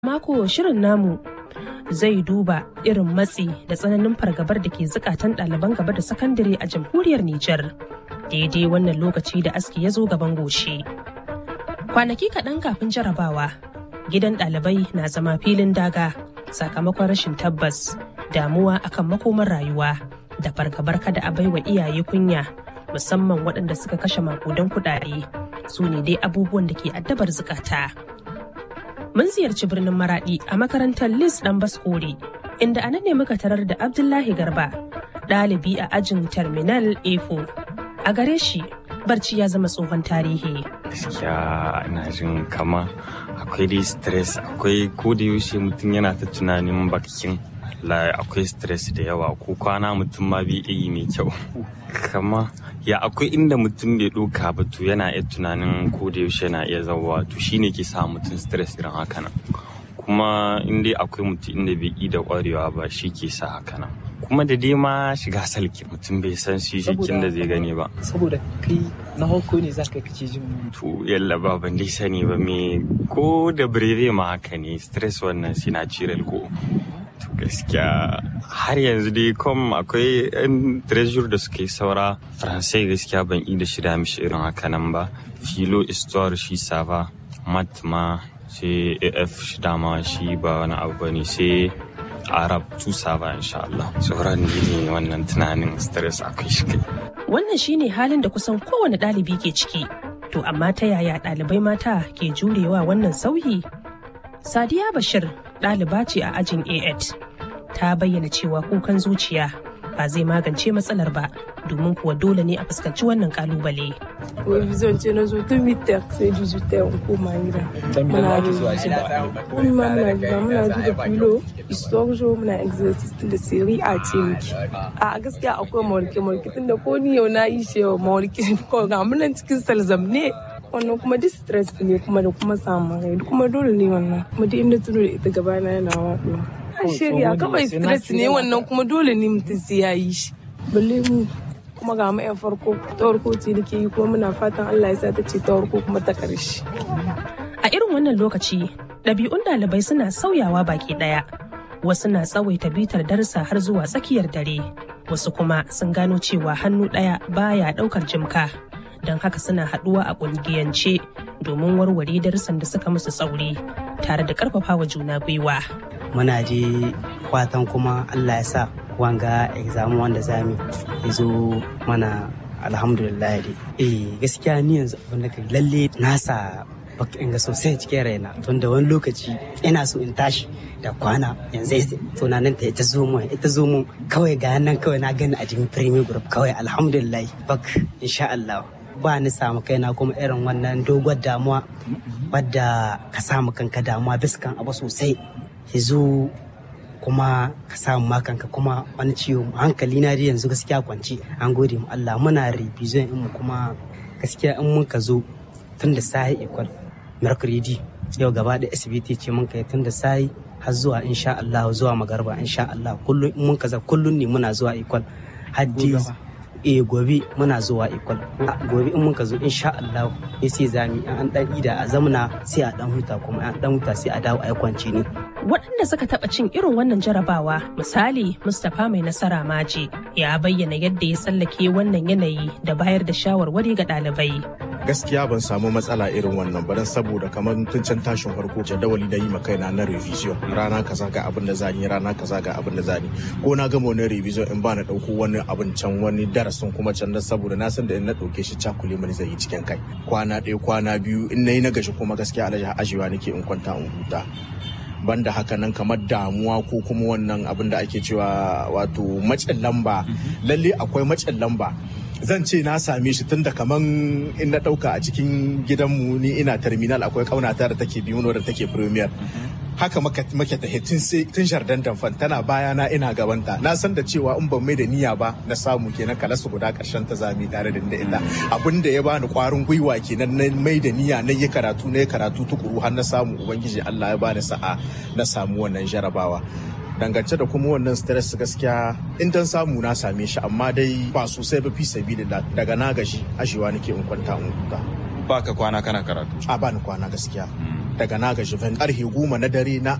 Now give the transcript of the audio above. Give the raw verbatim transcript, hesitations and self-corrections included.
Mako shirin namu zai duba irin matsi da tsananin fargabar da ke zukatan ɗaliban gaba da sakandare a jamhuriyar Nijar. Daidai wannan lokaci da aski ya zo gaban goshi. Kwanaki kaɗan kafin jarabawa, gidan ɗalibai na zama filin daga sakamakon rashin tabbas, damuwa akan makomar rayuwa da fargabar kada a baiwa iyaye kunya, musamman waɗanda suka kashe makudan kuɗaɗe. Su ne dai abubuwan da ke addabar zukata. Mun ziyarci birnin Maradi a makarantar Lis ɗan Baskore, inda a nan ne muka tarar da Abdullahi Garba, ɗalibi a ajin Terminal A four. A gare shi, barci ya zama tsohon tarihi. Gaskiya ina jin kama akwai dai stress, akwai ko da yaushe mutum yana ta tunanin bakin. Allah akwai stress da yawa, ko kwana mutum ma bai yi mai kyau. Kama ya akwai inda mutum bai ɗauka ba to yana iya tunanin ko da yaushe yana iya zauwa, to shine ke sa mutum stress irin haka nan. Kuma in dai akwai mutum inda bai yi da ƙwarewa ba shi ke sa haka nan. Kuma da dai ma shiga salki mutum bai san shi shikin da zai gani ba. Saboda kai na hauko ne za ka kace jin to yalla ba ban dai sani ba me ko da breve ma haka ne, stress wannan sinatural ko. Gaskiya har yanzu dai kom akwai yan treasure da suke saura faransai, gaskiya ban yi da shida mishi irin haka nan ba. Filo histoire shi sava, mat ma sai af shida ma shi ba wani abu bane, sai arab tu sava insha Allah. Sauran ne wannan tunanin stress akwai shi kai. Wannan shine halin da kusan kowane ɗalibi ke ciki. To amma ta yaya ɗalibai mata ke jurewa wannan sauyi? Sadiya Bashir ɗaliba ce a ajin A eight. Ta bayyana cewa kukan zuciya ba zai magance matsalar ba, domin kuwa dole ne a fuskanci wannan kalubale. Revision ce na zo tun mitar sai dijitar koma gida. Muna revision. Kuma muna gida muna duba filo, historijo muna exercise da siri a ce miki. A gaskiya akwai mawarke-mawarke tun da ko ni yau na yi shewa mawarke ko ga munan cikin salzam ne. Wannan kuma distress ne kuma da kuma samun rai kuma dole ne wannan. Kuma duk inda tuno da ita gabana yana waɗuwa. Shirya kawai stress ne wannan kuma dole ne mutum sai ya yi shi. Balle mu kuma ga mu yan farko ta farko ce da ke yi kuma muna fatan Allah ya sa ta ce ta farko kuma ta ƙarshe. A irin wannan lokaci ɗabi'un ɗalibai suna sauyawa baki ɗaya. Wasu na tsawaita bitar darsa har zuwa tsakiyar dare, wasu kuma sun gano cewa hannu ɗaya baya ɗaukar jimka. Don haka suna haɗuwa a ƙungiyance domin warware darussan da suka musu tsauri tare da ƙarfafawa juna gwiwa. Muna je fatan kuma Allah ya sa wanga exam wanda zamu ya zo mana alhamdulillah dai. Eh gaskiya ni yanzu abin da kai lalle nasa baka inga sosai cikin raina, tun da wani lokaci ina so in tashi da kwana yanzu tunanin ta ita zo mu ita zo mu kawai ga nan kawai na gani a cikin premier group kawai alhamdulillah bak insha Allah ba ni samu kaina kuma irin wannan dogon damuwa wadda ka samu kanka damuwa biskan abu sosai yazo kuma ka samu makanka kuma wani ciwo hankali na dai yanzu gaskiya kwanci. An gode mu Allah, muna revision in mu kuma gaskiya in mun ka zo tun da sai equal mercredi yau gaba da S B T ce mun kai tun da sai har zuwa insha Allah zuwa magarba insha Allah kullun in mun kaza kullun ne muna zuwa equal haddi eh gobe muna zuwa equal gobe in mun ka zo insha Allah ya sai zami an dan ida a zamna sai a dan huta kuma an dan huta sai a dawo a kwanci ne. Waɗanda suka taɓa cin irin wannan jarabawa, misali Mustapha Mai Nasara Maje, ya bayyana yadda ya tsallake wannan yanayi da bayar da shawarwari ga ɗalibai. Gaskiya ban samu matsala irin wannan ba, saboda kamar tun can tashin farko jadawali na yi ma kaina na revision, rana kaza ga abin da zani, rana kaza ga abin da zani, ko na gama wani revision in ba na ɗauko wani abin can wani darasin kuma can, saboda na san da in na ɗauke shi cakule mani zai yi cikin kai. Kwana ɗaya kwana biyu in na yi na gashi kuma gaskiya alaji ajiyewa nake in kwanta in huta. Banda haka nan kamar damuwa ko kuma wannan abin da ake cewa wato macen lamba, lalle akwai macen lamba. Zan ce na same shi tun da kaman in na dauka a cikin gidanmu ni ina terminal akwai kaunata da take biyu da take premier. Haka make ta tun jardin damfan tana bayana ina gabanta. Na san da cewa in ban mai da niyya ba na samu kenan kalasu guda karshen ta zami tare da inda illa. Abin da ya bani kwarin gwiwa kenan na mai da niyya na yi karatu na yi karatu tukuru har na samu ubangiji Allah ya bani sa'a na samu wannan jarabawa. Dangance da kuma wannan stress gaskiya in dan samu na same shi amma dai ba sosai ba fi sabilillah, daga na gashi ajewa nake in kwanta in huta. Baka kwana kana karatu? A bani kwana gaskiya. daga na ga Juven karfe goma na dare na